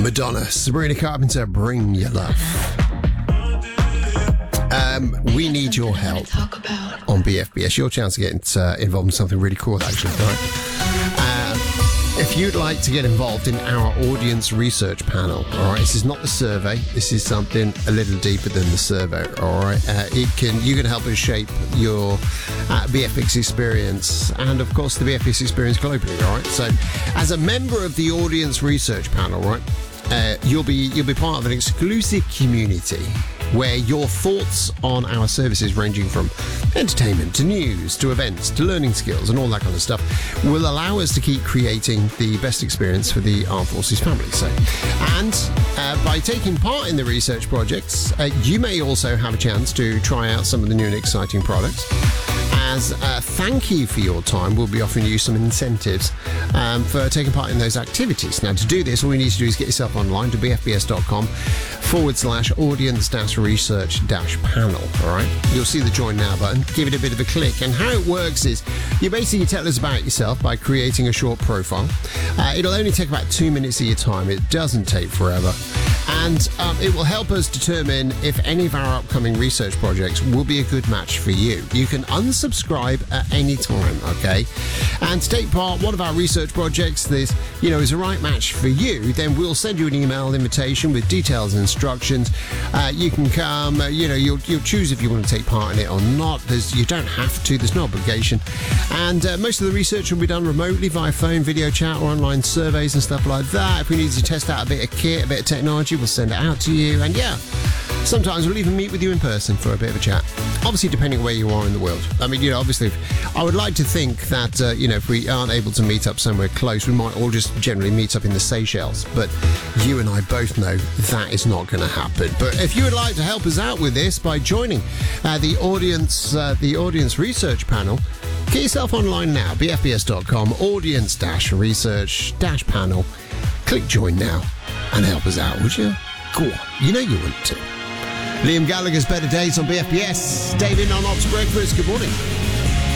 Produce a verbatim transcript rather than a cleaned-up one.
Madonna, Sabrina Carpenter, Bring Your Love. Um, we need your help on B F B S. Your chance to get uh, involved in something really cool, actually. Right? Uh, if you'd like to get involved in our audience research panel, all right, this is not the survey. This is something a little deeper than the survey. All right, uh, it can you can help us shape your uh, B F X experience, and of course the B F X experience globally. All right, so as a member of the audience research panel, right, uh, you'll be you'll be part of an exclusive community where your thoughts on our services, ranging from entertainment to news to events to learning skills and all that kind of stuff, will allow us to keep creating the best experience for the Armed Forces family. So, and uh, by taking part in the research projects, uh, you may also have a chance to try out some of the new and exciting products. As a thank you for your time, we'll be offering you some incentives um, for taking part in those activities. Now, to do this, all you need to do is get yourself online to bfbs.com forward slash audience dash research dash panel. All right, you'll see the join now button. Give it a bit of a click, and how it works is you basically tell us about yourself by creating a short profile. Uh, it'll only take about two minutes of your time. It doesn't take forever. And um, it will help us determine if any of our upcoming research projects will be a good match for you. You can unsubscribe at any time, okay? And to take part one of our research projects this, you know, is a right match for you, then we'll send you an email invitation with details and instructions. Uh, you can come, uh, you know, you'll, you'll choose if you want to take part in it or not. There's, you don't have to, there's no obligation. And uh, most of the research will be done remotely via phone, video chat, or online surveys and stuff like that. If we need to test out a bit of kit, a bit of technology, we'll send it out to you. And yeah, sometimes we'll even meet with you in person for a bit of a chat. Obviously, depending on where you are in the world. I mean, you know, obviously, I would like to think that, uh, you know, if we aren't able to meet up somewhere close, we might all just generally meet up in the Seychelles. But you and I both know that is not going to happen. But if you would like to help us out with this by joining uh, the audience, uh, the audience research panel, get yourself online now, bfbs.com, audience dash research dash panel. Click join now and help us out, would you? Go on, you know you want to. Liam Gallagher's Better Days on B F B S. David on Ops Breakfast, good morning.